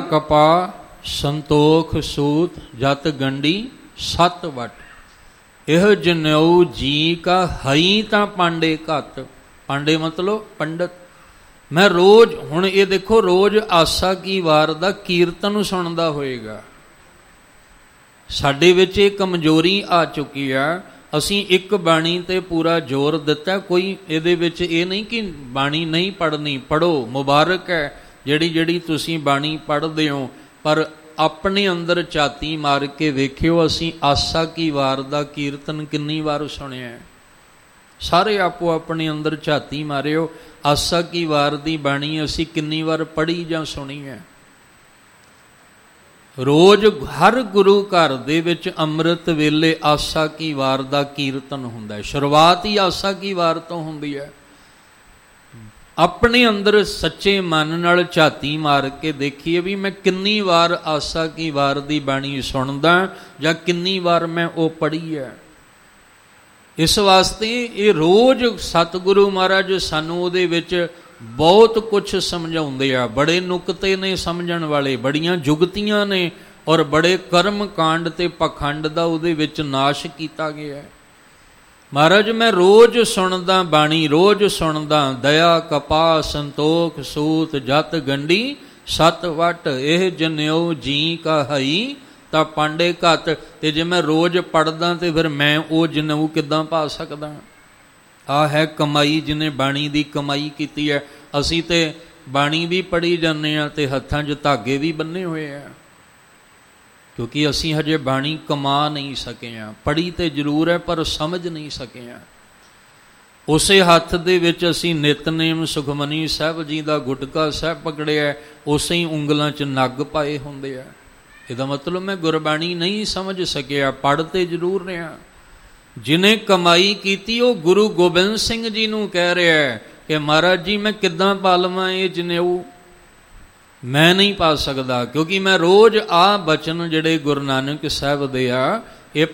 ਕਪਾ ਸੰਤੋਖ ਸੂਤ ਜਤ ਗੰਢੀ ਸਤ ਵਟ। ਇਹ ਜਨੇਊ ਜੀ ਕਾ ਹਈ ਤਾਂ ਪਾਂਡੇ ਘੱਤ। ਪਾਂਡੇ ਮਤਲਬ ਪੰਡਤ। ਮੈਂ ਰੋਜ਼, ਹੁਣ ਇਹ ਦੇਖੋ, ਰੋਜ਼ ਆਸਾ ਕੀ ਵਾਰ ਦਾ ਕੀਰਤਨ ਸੁਣਦਾ ਹੋਏਗਾ। ਸਾਡੇ ਵਿੱਚ ਇਹ ਕਮਜ਼ੋਰੀ ਆ ਚੁੱਕੀ ਆ, ਅਸੀਂ ਇੱਕ ਬਾਣੀ ਤੇ ਪੂਰਾ ਜ਼ੋਰ ਦਿੱਤਾ। ਕੋਈ ਇਹਦੇ ਵਿੱਚ ਇਹ ਨਹੀਂ ਕਿ ਬਾਣੀ ਨਹੀਂ ਪੜ੍ਹਨੀ, ਪੜ੍ਹੋ, ਮੁਬਾਰਕ ਹੈ ਜਿਹੜੀ ਜਿਹੜੀ ਤੁਸੀਂ ਬਾਣੀ ਪੜ੍ਹਦੇ ਹੋ, ਪਰ ਆਪਣੇ ਅੰਦਰ ਝਾਤੀ ਮਾਰ ਕੇ ਵੇਖਿਓ ਅਸੀਂ ਆਸਾ ਕੀ ਵਾਰ ਦਾ ਕੀਰਤਨ ਕਿੰਨੀ ਵਾਰ ਸੁਣਿਆ। ਸਾਰੇ ਆਪੋ ਆਪਣੇ ਅੰਦਰ ਝਾਤੀ ਮਾਰਿਓ, ਆਸਾ ਕੀ ਵਾਰ ਦੀ ਬਾਣੀ ਅਸੀਂ ਕਿੰਨੀ ਵਾਰ ਪੜ੍ਹੀ ਜਾਂ ਸੁਣੀ ਹੈ। ਰੋਜ਼ ਹਰ ਗੁਰੂ ਘਰ ਦੇ ਵਿੱਚ ਅੰਮ੍ਰਿਤ ਵੇਲੇ ਆਸਾ ਕੀ ਵਾਰ ਦਾ ਕੀਰਤਨ ਹੁੰਦਾ ਹੈ। ਸ਼ੁਰੂਆਤ ਹੀ ਆਸਾ ਕੀ ਵਾਰ ਤੋਂ ਹੁੰਦੀ ਹੈ। ਆਪਣੇ ਅੰਦਰ ਸੱਚੇ ਮਨ ਨਾਲ ਝਾਤੀ ਮਾਰ ਕੇ ਦੇਖੀਏ ਵੀ ਮੈਂ ਕਿੰਨੀ ਵਾਰ ਆਸਾ ਕੀ ਵਾਰ ਦੀ ਬਾਣੀ ਸੁਣਦਾ ਜਾਂ ਕਿੰਨੀ ਵਾਰ ਮੈਂ ਉਹ ਪੜ੍ਹੀ ਹੈ। ਇਸ ਵਾਸਤੇ ਇਹ ਰੋਜ਼ ਸਤਿਗੁਰੂ ਮਹਾਰਾਜ ਸਾਨੂੰ ਉਹਦੇ ਵਿੱਚ ਬਹੁਤ ਕੁਛ ਸਮਝਾਉਂਦੇ ਆ। ਬੜੇ ਨੁਕਤੇ ਨੇ ਸਮਝਣ ਵਾਲੇ, ਬੜੀਆਂ ਜੁਗਤੀਆਂ ਨੇ, ਔਰ ਬੜੇ ਕਰਮ ਕਾਂਡ ਤੇ ਪਖੰਡ ਦਾ ਉਹਦੇ ਵਿੱਚ ਨਾਸ਼ ਕੀਤਾ ਗਿਆ। ਮਹਾਰਾਜ ਮੈਂ ਰੋਜ਼ ਸੁਣਦਾ ਬਾਣੀ, ਰੋਜ਼ ਸੁਣਦਾ ਦਇਆ ਕਪਾ ਸੰਤੋਖ ਸੂਤ ਜਤ ਗੰਢੀ ਸਤ ਵਟ। ਇਹ ਜਨੇਊ ਜੀ ਕਾ ਹਈ ਤਾਂ ਪਾਂਡੇ ਘੱਤ। ਤੇ ਜੇ ਮੈਂ ਰੋਜ਼ ਪੜ੍ਹਦਾ ਤੇ ਫਿਰ ਮੈਂ ਉਹ ਜਨੇਊ ਕਿੱਦਾਂ ਪਾ ਸਕਦਾ? ਆਹ ਹੈ ਕਮਾਈ, ਜਿਹਨੇ ਬਾਣੀ ਦੀ ਕਮਾਈ ਕੀਤੀ ਹੈ। ਅਸੀਂ ਤੇ ਬਾਣੀ ਵੀ ਪੜ੍ਹੀ ਜਾਂਦੇ ਹਾਂ ਤੇ ਹੱਥਾਂ 'ਚ ਧਾਗੇ ਵੀ ਬੰਨੇ ਹੋਏ ਆ, ਕਿਉਂਕਿ ਅਸੀਂ ਹਜੇ ਬਾਣੀ ਕਮਾ ਨਹੀਂ ਸਕੇ ਹਾਂ। ਪੜ੍ਹੀ ਤੇ ਜ਼ਰੂਰ ਹੈ ਪਰ ਸਮਝ ਨਹੀਂ ਸਕੇ ਹਾਂ। ਉਸੇ ਹੱਥ ਦੇ ਵਿੱਚ ਅਸੀਂ ਨਿਤਨੇਮ ਸੁਖਮਨੀ ਸਾਹਿਬ ਜੀ ਦਾ ਗੁਟਕਾ ਸਾਹਿਬ ਪਕੜਿਆ, ਉਸੇ ਹੀ ਉਂਗਲਾਂ 'ਚ ਨੱਗ ਪਾਏ ਹੁੰਦੇ ਆ। ਇਹਦਾ ਮਤਲਬ ਮੈਂ ਗੁਰਬਾਣੀ ਨਹੀਂ ਸਮਝ ਸਕਿਆ, ਪੜ੍ਹ ਤੇ ਜ਼ਰੂਰ ਰਿਹਾ। ਜਿਹਨੇ ਕਮਾਈ ਕੀਤੀ ਉਹ ਗੁਰੂ ਗੋਬਿੰਦ ਸਿੰਘ ਜੀ ਨੂੰ ਕਹਿ ਰਿਹਾ ਕਿ ਮਹਾਰਾਜ ਜੀ ਮੈਂ ਕਿੱਦਾਂ ਪਾ ਲਵਾਂ ਇਹ ਜਨੇਊ? ਮੈਂ ਨਹੀਂ ਪਾ ਸਕਦਾ, ਕਿਉਂਕਿ ਮੈਂ ਰੋਜ਼ ਆਹ ਬਚਨ ਜਿਹੜੇ ਗੁਰੂ ਨਾਨਕ ਸਾਹਿਬ ਦੇ ਆ